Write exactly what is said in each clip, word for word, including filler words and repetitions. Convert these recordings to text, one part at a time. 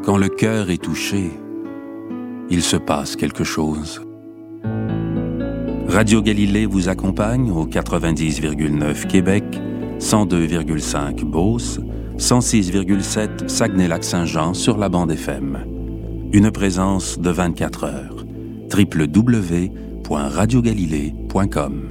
Quand le cœur est touché, il se passe quelque chose. Radio Galilée vous accompagne au quatre-vingt-dix virgule neuf Québec, cent deux virgule cinq Beauce, cent six virgule sept Saguenay-Lac-Saint-Jean sur la bande F M. Une présence de vingt-quatre heures. w w w point radio galilée point com.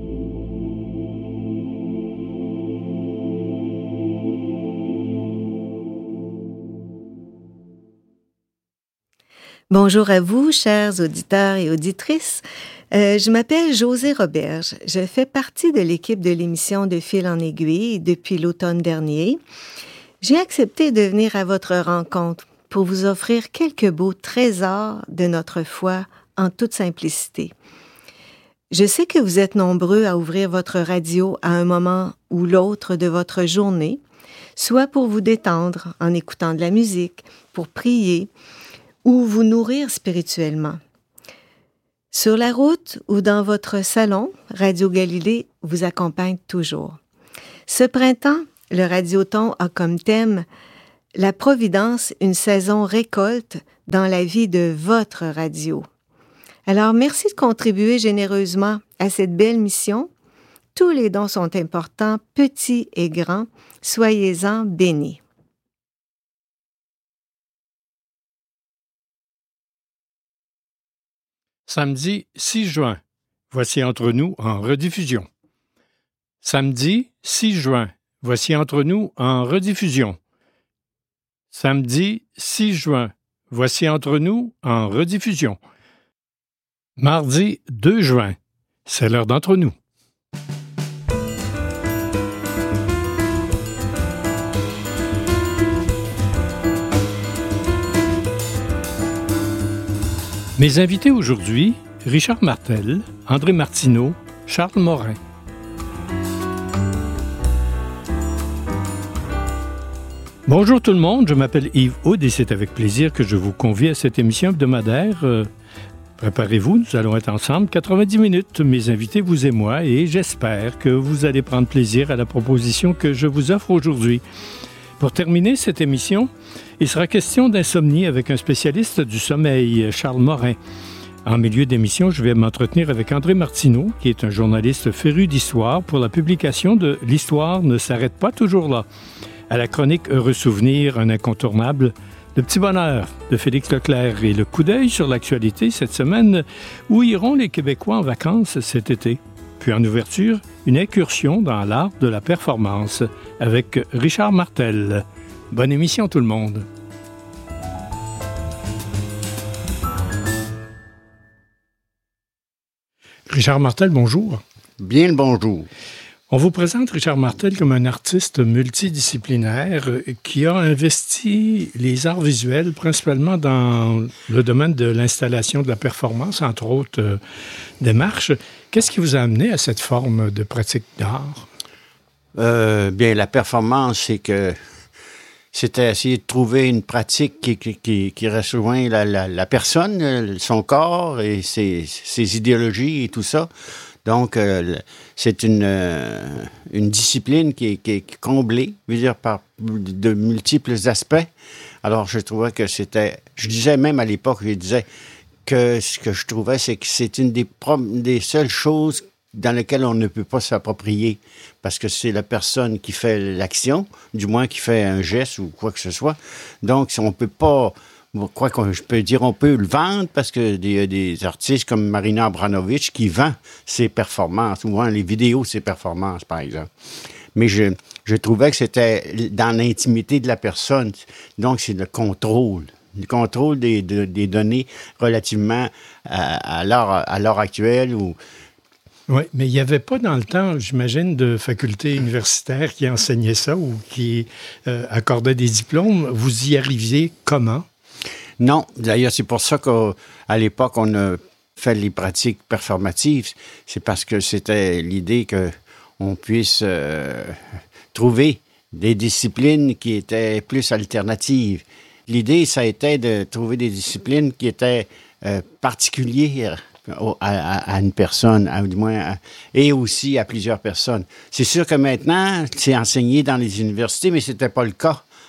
Bonjour à vous, chers auditeurs et auditrices. Euh, je m'appelle Josée Roberge. Je fais partie de l'équipe de l'émission De Fil en aiguille depuis l'automne dernier. J'ai accepté de venir à votre rencontre pour vous offrir quelques beaux trésors de notre foi en toute simplicité. Je sais que vous êtes nombreux à ouvrir votre radio à un moment ou l'autre de votre journée, soit pour vous détendre en écoutant de la musique, pour prier, ou vous nourrir spirituellement. Sur la route ou dans votre salon, Radio Galilée vous accompagne toujours. Ce printemps, le Radioton a comme thème « La Providence, une saison récolte dans la vie de votre radio ». Alors, merci de contribuer généreusement à cette belle mission. Tous les dons sont importants, petits et grands. Soyez-en bénis. Samedi six juin, voici Entre nous en rediffusion. Samedi six juin, voici Entre nous en rediffusion. Samedi six juin, voici Entre nous en rediffusion. Mardi deux juin, c'est l'heure d'Entre nous. Mes invités aujourd'hui, Richard Martel, André Martineau, Charles Morin. Bonjour tout le monde, je m'appelle Yves Houde et c'est avec plaisir que je vous convie à cette émission hebdomadaire. Euh, préparez-vous, nous allons être ensemble quatre-vingt-dix minutes, mes invités, vous et moi, et j'espère que vous allez prendre plaisir à la proposition que je vous offre aujourd'hui. Pour terminer cette émission, il sera question d'insomnie avec un spécialiste du sommeil, Charles Morin. En milieu d'émission, je vais m'entretenir avec André Martineau, qui est un journaliste féru d'histoire, pour la publication de « L'histoire ne s'arrête pas toujours là ». À la chronique Heureux Souvenir, un incontournable, Le Petit Bonheur de Félix Leclerc et le coup d'œil sur l'actualité cette semaine, où iront les Québécois en vacances cet été. Puis en ouverture, une incursion dans l'art de la performance avec Richard Martel. Bonne émission tout le monde. Richard Martel, bonjour. Bien le bonjour. On vous présente Richard Martel comme un artiste multidisciplinaire qui a investi les arts visuels principalement dans le domaine de l'installation de la performance, entre autres euh, démarches. Qu'est-ce qui vous a amené à cette forme de pratique d'art? Euh, bien, la performance, c'est que c'était essayer de trouver une pratique qui, qui, qui, qui rejoint la, la, la personne, son corps et ses, ses idéologies et tout ça. Donc, euh, c'est une, euh, une discipline qui est, qui est comblée, je veux dire, par de multiples aspects. Alors, je trouvais que c'était... Je disais même à l'époque, je disais que ce que je trouvais, c'est que c'est une des, prom- des seules choses dans lesquelles on ne peut pas s'approprier, parce que c'est la personne qui fait l'action, du moins qui fait un geste ou quoi que ce soit. Donc, on ne peut pas... Quoi que je peux dire, on peut le vendre parce qu'il y a des artistes comme Marina Abramović qui vend ses performances, ou les vidéos de ses performances, par exemple. Mais je, je trouvais que c'était dans l'intimité de la personne. Donc, c'est le contrôle. Le contrôle des, de, des données relativement à, à, l'heure, à l'heure actuelle. Ou... Oui, mais il n'y avait pas dans le temps, j'imagine, de facultés universitaires qui enseignaient ça ou qui euh, accordaient des diplômes. Vous y arriviez comment? Non, d'ailleurs, c'est pour ça qu'à l'époque, on a fait les pratiques performatives. C'est parce que c'était l'idée qu'on puisse euh, trouver des disciplines qui étaient plus alternatives. L'idée, ça a été de trouver des disciplines qui étaient euh, particulières à, à une personne, à, du moins, à, et aussi à plusieurs personnes. C'est sûr que maintenant, c'est enseigné dans les universités, mais ce n'était pas le cas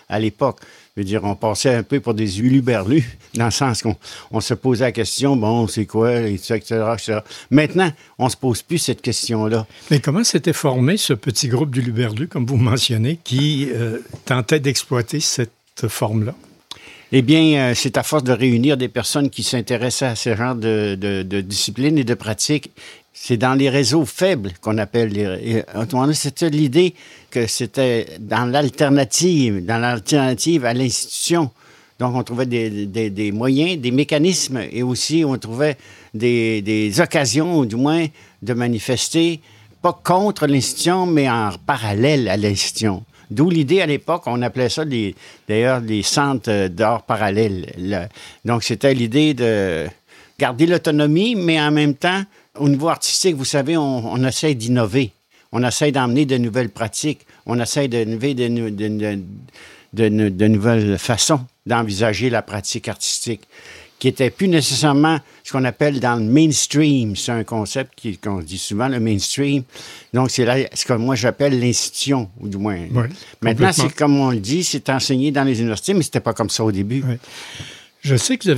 à l'époque. Je veux dire, on passait un peu pour des huluberlus, dans le sens qu'on on se posait la question, bon, c'est quoi, et cetera, et cetera. Maintenant, on ne se pose plus cette question-là. Mais comment s'était formé ce petit groupe d'huluberlus, comme vous mentionnez, qui euh, tentait d'exploiter cette forme-là? Eh bien, euh, c'est à force de réunir des personnes qui s'intéressaient à ce genre de, de, de discipline et de pratique. C'est dans les réseaux faibles qu'on appelle les... C'était l'idée que c'était dans l'alternative, dans l'alternative à l'institution. Donc, on trouvait des, des, des moyens, des mécanismes et aussi on trouvait des, des occasions, du moins, de manifester, pas contre l'institution, mais en parallèle à l'institution. D'où l'idée à l'époque, on appelait ça les, d'ailleurs les centres d'art parallèles. Le, donc, c'était l'idée de garder l'autonomie, mais en même temps, au niveau artistique, vous savez, on, on essaie d'innover. On essaie d'emmener de nouvelles pratiques. On essaie d'innover de, de, de, de, de, de nouvelles façons d'envisager la pratique artistique, qui n'était plus nécessairement ce qu'on appelle dans le mainstream. C'est un concept qui, qu'on dit souvent, le mainstream. Donc, c'est là, ce que moi j'appelle l'institution, ou du moins. Oui, maintenant, c'est comme on le dit, c'est enseigné dans les universités, mais c'était pas comme ça au début. Oui. Je sais que vous avez